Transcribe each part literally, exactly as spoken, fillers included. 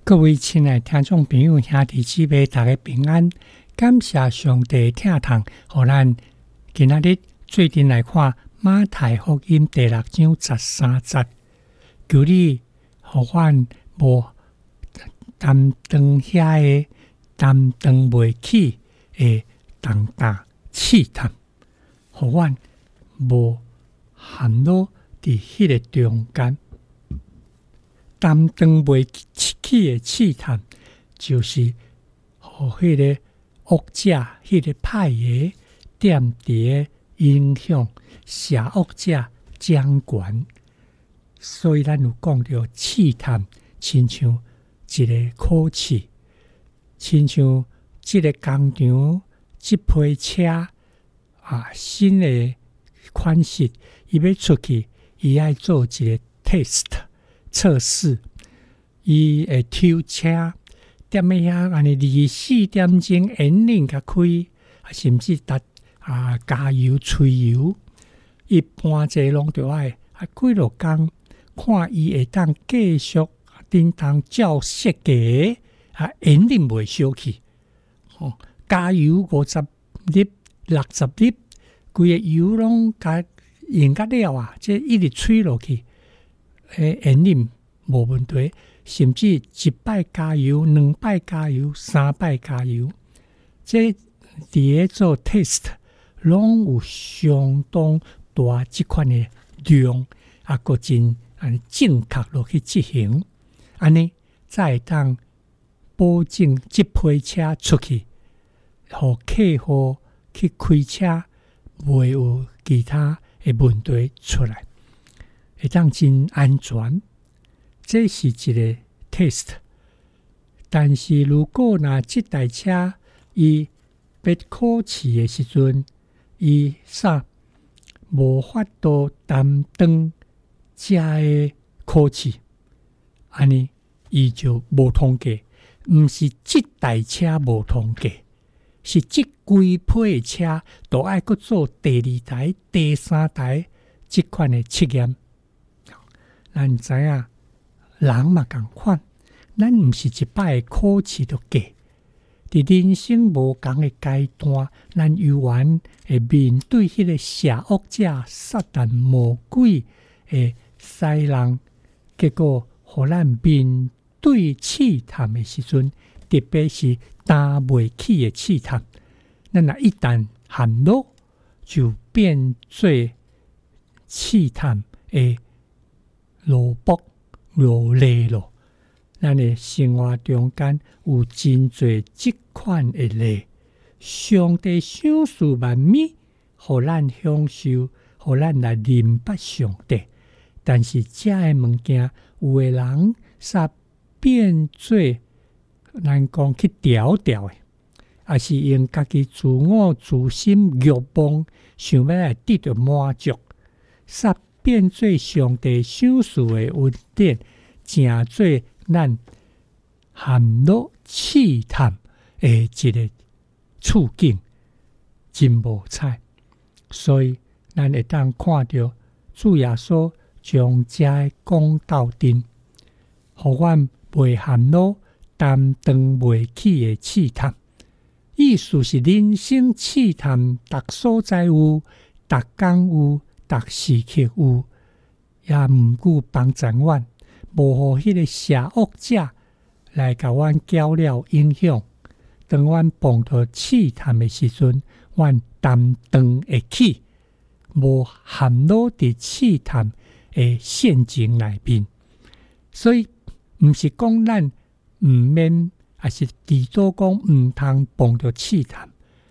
各位亲爱的听众朋友、兄弟姊妹，大家平安！感谢上帝疼痛，让咱今仔日最近来看马太福音第六章十三节，求你互阮无担当遐个担当袂起的重担试探，互阮无陷落伫迄个中间。担当袂起的试探，就是互迄个恶者、迄个歹个踮伫个影响邪恶者掌权。所以咱有讲到试探，亲像一个考试，亲像即个工厂即批车啊，新的款式，伊要出去，伊爱做一个 test。测试，伊会抽车，踮喺遐安尼二四点钟引领甲开，啊，甚至达啊加油吹油，一般这拢着爱啊几落工，看伊会当继续叮当照设计啊引领袂烧去，哦，加油五十粒、六十粒，规个油拢甲用甲了啊，即一直吹落去。诶，引领无问题，甚至一摆加油、两摆加油、三摆加油，这伫咧做 test， 拢有相当大即款的量，啊，个真安尼正确落去执行，安尼才会当保证即批车出去，互客户去开车，袂有其他的问题出来。会当真安全，这是一个 test。但是如果若即台车伊要考试的时阵，伊啥无法度担当这个考试，安尼伊就无通过。毋是即台车无通过，是即规批的车都爱阁做第二台、第三台即款的测验。咱知影人嘛共款，咱毋是一摆考试就过。伫人生无共的阶段，咱有缘会面对迄个邪恶者、撒旦魔鬼的使人，结果互咱面对试探的时阵，特别是担袂起的试探，咱若一旦陷落，就变做试探的萝卜落泪咯，咱的生活中间有真侪即款的例。上帝赏赐万美，互咱享受，互咱来明白上帝。但是这个物件，有的人煞变做咱讲去调调的，也是用家己自我自心欲望，想要来得到满足，煞变做上帝赏赐的恩典，成做咱陷落试探的一个处境，真无彩。所以咱会当看到主耶稣将这个公道定，互阮袂陷落担当袂起的试探。意思是人生试探，逐所在有，逐工有。逐时刻有，也毋顾帮助阮，无互迄个邪恶者来甲阮搅了影响。当阮碰到试探的时阵，阮担当会起，无陷落伫试探的陷阱内面。所以，毋是讲咱毋免，也是伫做讲毋通碰到试探。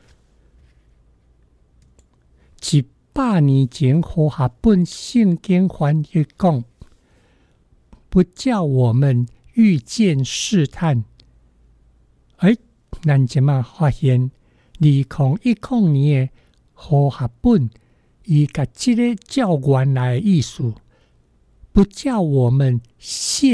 一百年前，和合本圣经翻译讲，不叫我们遇见试探。哎，咱即马发现，二零一零年的和合本，伊甲即个照原来的意思，不叫我们陷